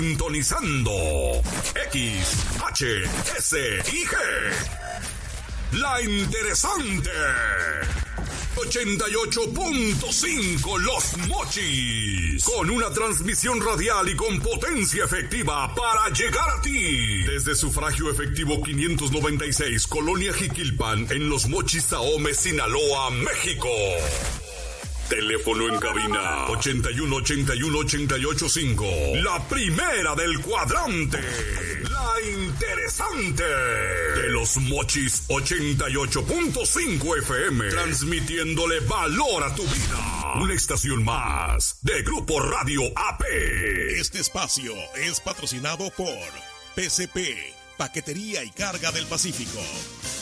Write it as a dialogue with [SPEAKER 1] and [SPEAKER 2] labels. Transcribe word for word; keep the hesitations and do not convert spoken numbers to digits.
[SPEAKER 1] Sintonizando X, H, S y G. La interesante ochenta y ocho punto cinco Los Mochis, con una transmisión radial y con potencia efectiva para llegar a ti. Desde sufragio efectivo quinientos noventa y seis, Colonia Jiquilpan, en Los Mochis, Ahome, Sinaloa, México. Teléfono en cabina ochenta y uno, ochenta y uno, ochenta y ocho, cinco. La primera del cuadrante. La interesante. De Los Mochis ochenta y ocho punto cinco F M. Transmitiéndole valor a tu vida. Una estación más de Grupo Radio A P.
[SPEAKER 2] Este espacio es patrocinado por P C P, Paquetería y Carga del Pacífico.